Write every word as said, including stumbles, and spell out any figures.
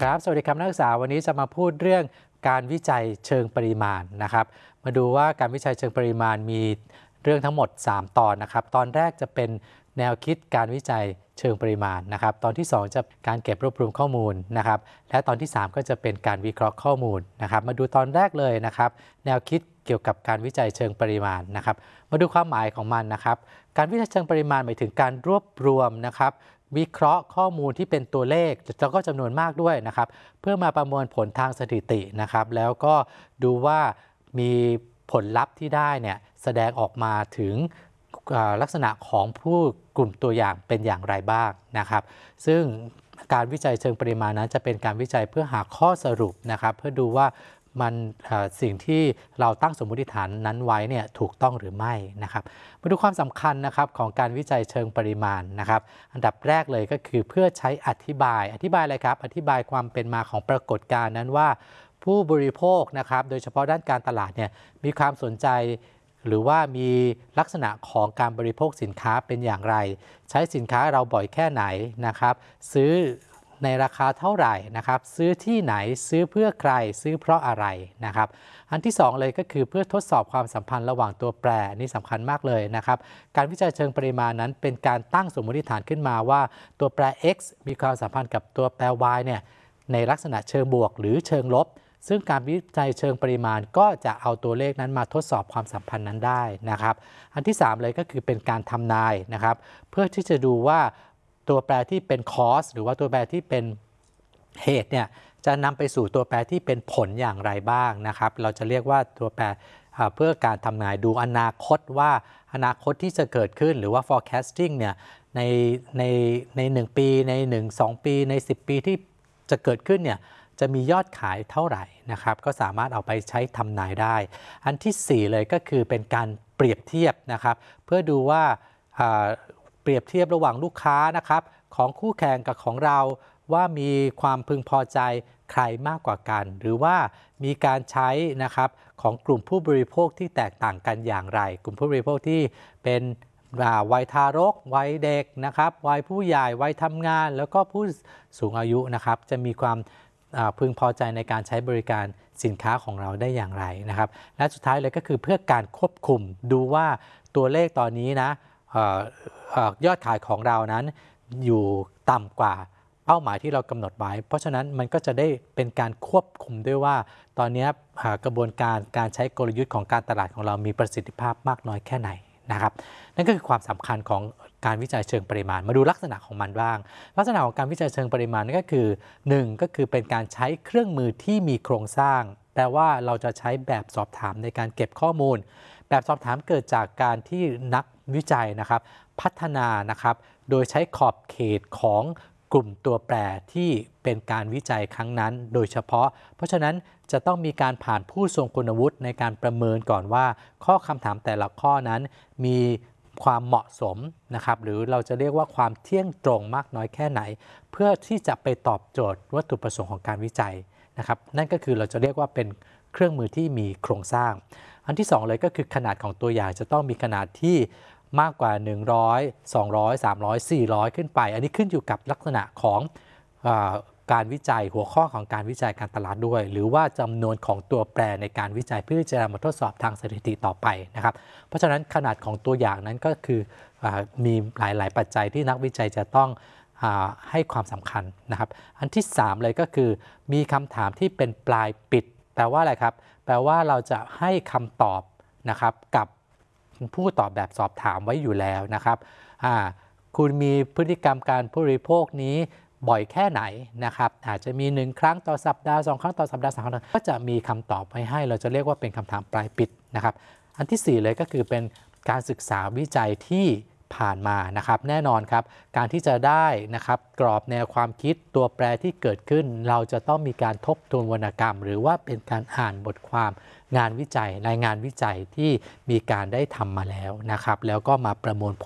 ครับสวัสดีครับนักศึกษาวันนี้จะมาพูดเรื่องการวิจัยเชิงปริมาณนะครับมาดูว่าการวิจัยเชิงปริมาณมีเรื่องทั้งหมดสามตอนนะครับตอนแรกจะเป็นแนวคิดการวิจัยเชิงปริมาณนะครับตอนที่สองจะการเก็บรวบรวมข้อมูลนะครับและตอนที่สามก็จะเป็นการวิเคราะห์ข้อมูลนะครับมาดูตอนแรกเลยนะครับแนวคิดเกี่ยวกับการวิจัยเชิงปริมาณนะครับมาดูความหมายของมันนะครับการวิจัยเชิงปริมาณหมายถึงการรวบรวมนะครับวิเคราะห์ข้อมูลที่เป็นตัวเลขแล้วก็จำนวนมากด้วยนะครับเพื่อมาประมวลผลทางสถิตินะครับแล้วก็ดูว่ามีผลลัพธ์ที่ได้เนี่ยแสดงออกมาถึงลักษณะของผู้กลุ่มตัวอย่างเป็นอย่างไรบ้างนะครับซึ่งการวิจัยเชิงปริมาณนั้นจะเป็นการวิจัยเพื่อหาข้อสรุปนะครับเพื่อดูว่ามันสิ่งที่เราตั้งสมมติฐานนั้นไว้เนี่ยถูกต้องหรือไม่นะครับมาดูความสำคัญนะครับของการวิจัยเชิงปริมาณนะครับอันดับแรกเลยก็คือเพื่อใช้อธิบายอธิบายอะไรครับอธิบายความเป็นมาของปรากฏการณ์นั้นว่าผู้บริโภคนะครับโดยเฉพาะด้านการตลาดเนี่ยมีความสนใจหรือว่ามีลักษณะของการบริโภคสินค้าเป็นอย่างไรใช้สินค้าเราบ่อยแค่ไหนนะครับซื้อในราคาเท่าไหร่นะครับซื้อที่ไหนซื้อเพื่อใครซื้อเพราะอะไรนะครับอันที่สองเลยก็คือเพื่อทดสอบความสัมพันธ์ระหว่างตัวแปรนี่สำคัญมากเลยนะครับการวิจัยเชิงปริมาณนั้นเป็นการตั้งสมมติฐานขึ้นมาว่าตัวแปร x มีความสัมพันธ์กับตัวแปร y เนี่ยในลักษณะเชิงบวกหรือเชิงลบซึ่งการวิจัยเชิงปริมาณก็จะเอาตัวเลขนั้นมาทดสอบความสัมพันธ์นั้นได้นะครับอันที่สามเลยก็คือเป็นการทำนายนะครับเพื่อที่จะดูว่าตัวแปรที่เป็น cause หรือว่าตัวแปรที่เป็นเหตุเนี่ยจะนำไปสู่ตัวแปรที่เป็นผลอย่างไรบ้างนะครับเราจะเรียกว่าตัวแปรเพื่อการทำนายดูอนาคตว่าอนาคตที่จะเกิดขึ้นหรือว่า forecasting เนี่ยในในในหนึ่งปีในหนึ่ง สองปีในสิบปีที่จะเกิดขึ้นเนี่ยจะมียอดขายเท่าไหร่นะครับก็สามารถเอาไปใช้ทำนายได้อันที่สี่เลยก็คือเป็นการเปรียบเทียบนะครับเพื่อดูว่าเปรียบเทียบระหว่างลูกค้านะครับของคู่แข่งกับของเราว่ามีความพึงพอใจใครมากกว่ากันหรือว่ามีการใช้นะครับของกลุ่มผู้บริโภคที่แตกต่างกันอย่างไรกลุ่มผู้บริโภคที่เป็นวัยทารกวัยเด็กนะครับวัยผู้ใหญ่วัยทำงานแล้วก็ผู้สูงอายุนะครับจะมีความพึงพอใจในการใช้บริการสินค้าของเราได้อย่างไรนะครับและสุดท้ายเลยก็คือเพื่อการควบคุมดูว่าตัวเลขตอนนี้นะยอดขายของเรานั้นอยู่ต่ำกว่าเป้าหมายที่เรากำหนดไว้เพราะฉะนั้นมันก็จะได้เป็นการควบคุมด้วยว่าตอนนี้กระบวนการการใช้กลยุทธ์ของการตลาดของเรามีประสิทธิภาพมากน้อยแค่ไหนนะครับนั่นก็คือความสำคัญของการวิจัยเชิงปริมาณมาดูลักษณะของมันบ้างลักษณะของการวิจัยเชิงปริมาณนั่นก็คือหนึ่งก็คือเป็นการใช้เครื่องมือที่มีโครงสร้างแปลว่าเราจะใช้แบบสอบถามในการเก็บข้อมูลแบบสอบถามเกิดจากการที่นักวิจัยนะครับพัฒนานะครับโดยใช้ขอบเขตของกลุ่มตัวแปรที่เป็นการวิจัยครั้งนั้นโดยเฉพาะเพราะฉะนั้นจะต้องมีการผ่านผู้ทรงคุณวุฒิในการประเมินก่อนว่าข้อคำถามแต่ละข้อนั้นมีความเหมาะสมนะครับหรือเราจะเรียกว่าความเที่ยงตรงมากน้อยแค่ไหนเพื่อที่จะไปตอบโจทย์วัตถุประสงค์ของการวิจัยนะครับนั่นก็คือเราจะเรียกว่าเป็นเครื่องมือที่มีโครงสร้างอันที่สองเลยก็คือขนาดของตัวอย่างจะต้องมีขนาดที่มากกว่าหนึ่งร้อย สองร้อย สามร้อย สี่ร้อยขึ้นไปอันนี้ขึ้นอยู่กับลักษณะของเอ่อการวิจัยหัวข้อของการวิจัยการตลาดด้วยหรือว่าจำนวนของตัวแปรในการวิจัยเพื่อจะมาทดสอบทางสถิติต่อไปนะครับเพราะฉะนั้นขนาดของตัวอย่างนั้นก็คืออมีหลายๆปัจจัยที่นักวิจัยจะต้องให้ความสำคัญนะครับอันที่สามเลยก็คือมีคำถามที่เป็นปลายปิดแปลว่าอะไรครับแปลว่าเราจะให้คำตอบนะครับกับผู้ตอบแบบสอบถามไว้อยู่แล้วนะครับคุณมีพฤติกรรมการผู้บริโภคนี้บ่อยแค่ไหนนะครับอาจจะมีหนึ่งครั้งต่อสัปดาห์สองครั้งต่อสัปดาห์สามครั้งก็จะมีคำตอบไว้ให้เราจะเรียกว่าเป็นคำถามปลายปิดนะครับอันที่สี่เลยก็คือเป็นการศึกษาวิจัยที่ผ่านมานะครับแน่นอนครับการที่จะได้นะครับกรอบแนวความคิดตัวแปรที่เกิดขึ้นเราจะต้องมีการทบทวนวรรณกรรมหรือว่าเป็นการอ่านบทความงานวิจัยรายงานวิจัยที่มีการได้ทำมาแล้วนะครับแล้วก็มาประมวลผล